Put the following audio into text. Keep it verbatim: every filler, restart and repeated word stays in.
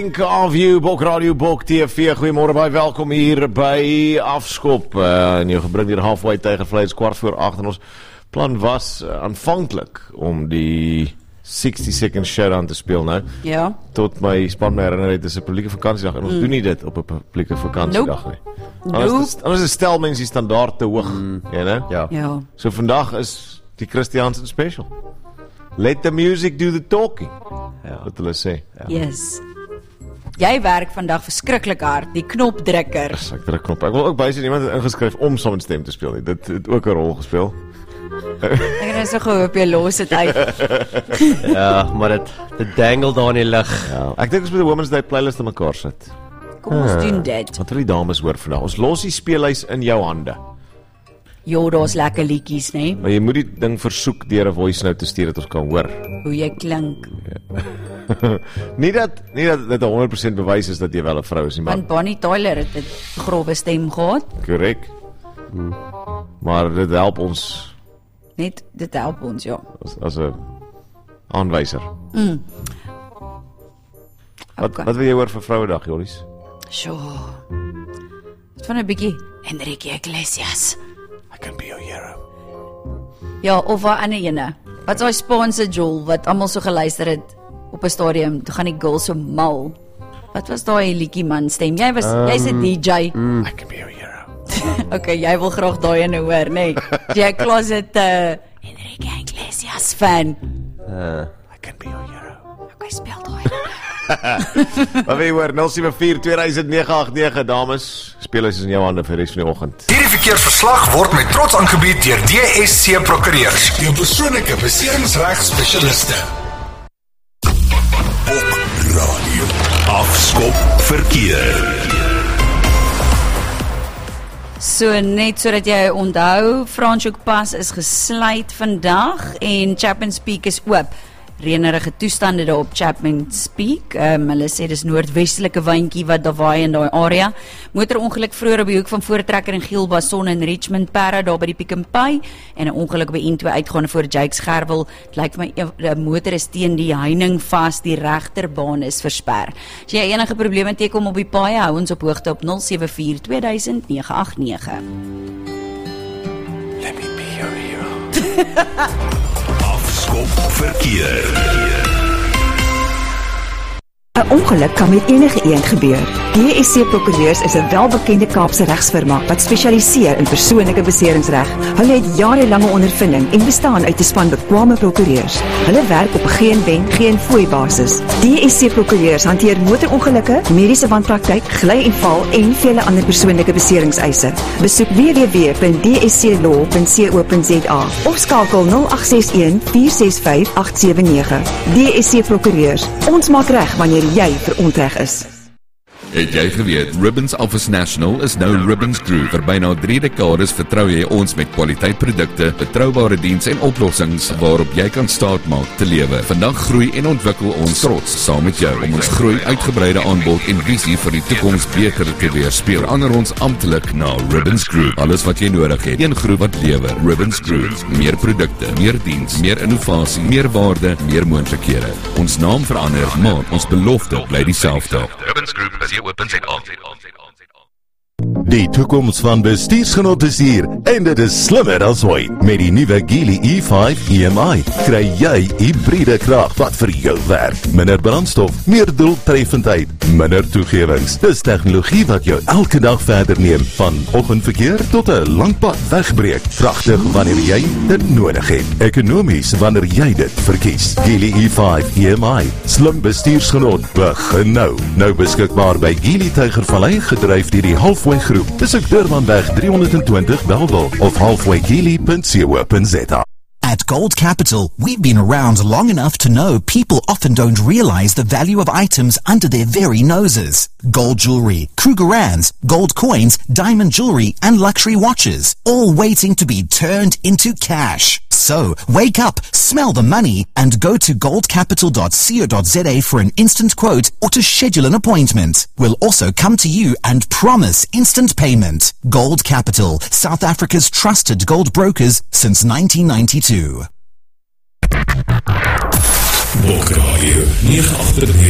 Of you, Bok Radio, Bok T V, goeiemôre baie welkom hier by Afskop. Uh, en jy gebring hier halfway tegen vlees kwart voor acht en ons plan was uh, aanvanklik om die sixty second showdown te speel nou. Ja. Tot my span my herinner het, dis 'n publieke vakansiedag en ons mm. doen nie dit op 'n publieke vakansiedag nie. Nope. Anders nope. is 'n stel mense die standaard te hoog, mm. jy know? Ja. ja. So vandag is die Christiaanse special. Let the music do the talking. Ja, wat hulle sê. Ja. Yes. Jy werk vandag verskriklik hard, die knopdrukker. Yes, ek druk knop. Ek wil ook bysien iemand het ingeskryf om saam met stem te speel nie. Dit het ook 'n rol gespeel. Ek het so gehoop jy los dit uit. Ja, maar dit dit dangle daar in die lug. Ja, ek dink ons moet 'n Women's Day playlist in mekaar sit. Kom ons ah, doen dit. Wat wil die dames hoor vandag? Ons los die speellys in jou hande. Ja, daar's lekker liedjies, né? Maar jy moet die ding versoek deur 'n voice note te stuur dat ons kan hoor. Hoe jy klink. Ja. nie dat nie dat dit honderd persent bewys is dat jy wel 'n vrou is nie, maar want Bonnie Tyler het 'n grove stem gehad. Korrek. Hmm. Maar dit help ons. Net dit help ons, ja. As as 'n aanwyser. Mm. Wat okay. wat wil jy hoor vir Vrouedag, Jollies? Sjoe. Wat van 'n bietjie Enrique Iglesias. I can be your hero. Ja, of 'n ander ene. Wat is daai Spaanse Joel wat almal so geluister het op 'n stadium, toe gaan die girls so mal. Wat was daai liedjie man stem? Jy was um, jy's 'n D J. Mm. I can be your hero. Okay, jy wil graag daai ene hoor, nê? Nee. Jy closet uh, Enrique Iglesias fan. Uh, I can be your hero. Okay, speel daai. Maar wie hoor nul sewe vier twee nege agt nege dames, speel is in jou hande vir die res van die oggend. Hierdie verkeersverslag word met trots aangebied deur D S C Prokureurs, jou persoonlike beseringsregspesialiste. Bok Radio. Afskop verkeer. So net sodat jy onthou, Franschhoekpas is gesluit vandag en Chapman's Peak is oop. Reënerige toestande daar op Chapman's Peak. Um, hulle sê dis noordwestelike windjie wat daar waai in daai area. Motorongeluk vroeër op die hoek van Voortrekker en Gielbason in Richmond Parra daar by die Pick n Pay en 'n ongeluk by N twee uitgaande voor Jakes Gerwel. Dit lyk vir my 'n motor is teen die heining vas, die regterbaan is versper. As jy enige probleme teekom op die paai, hou ons op hoogte op nul sewe vier twee duisend nege agt nege. Let me be your hero. Afskop verkeer. 'n Ongeluk kan met enige iemand gebeur. D S C Prokureurs is 'n welbekende Kaapse regsfirma wat spesialiseer in persoonlike beseringsreg. Hulle het jarelange ondervinding en bestaan uit 'n span bekwame prokureurs. Hulle werk op 'n geen wen, geen fooi basis. D S C Prokureurs hanteer motorongelukke, mediese wanpraktyk, gly en val en vele ander persoonlike beseringseise. Besoek w w w punt d s c law punt co punt z a of skakel nul agt ses een vier ses vyf agt sewe nege. D S C Prokureurs. Ons maak reg wanneer jy verontreg is. Het jy geweet, Ribbons Office National is nou Ribbons Group. Vir byna drie dekades vertrou jy ons met kwaliteitprodukte, betroubare diens en oplossings waarop jy kan staat maak te lewe. Vandag groei en ontwikkel ons trots saam met jou om ons groei, uitgebreide aanbod en visie vir die toekoms beter te weerspieël. Verander ons amptelik na Ribbons Group. Alles wat jy nodig het, een groep wat lewer. Ribbons Group. Meer produkte, meer diens, meer innovasie, meer waarde, meer moontlikhede. Ons naam verander, maar ons belofte bly dieselfde. Ribbons Group is open set on. Die toekoms van bestuursgenot is hier en dit is slimmer as ooit. Met die nuwe Geely E vyf E M I kry jy hybride krag wat vir jou werk. Minder brandstof, meer doeltreffendheid, minder toegewings. Dis tegnologie wat jou elke dag verder neem, van oggendverkeer tot 'n lang pad wegbreek. Kragtig wanneer jy dit nodig het. Ekonomies wanneer jy dit verkies. Geely E vyf E M I, slim bestuursgenot, begin nou. Nou beskikbaar by Geely Tygervallei, gedryf deur die Halfway Groep. Besoek Durbanweg drie honderd twintig Bellville of halfway geely punt co punt z a. At Gold Capital, we've been around long enough to know people often don't realize the value of items under their very noses. Gold jewelry, Krugerrands, gold coins, diamond jewelry, and luxury watches, all waiting to be turned into cash. So, wake up, smell the money, and go to gold capital dot co dot z a for an instant quote or to schedule an appointment. We'll also come to you and promise instant payment. Gold Capital, South Africa's trusted gold brokers since nineteen ninety-two. Bok Radio nege agt nege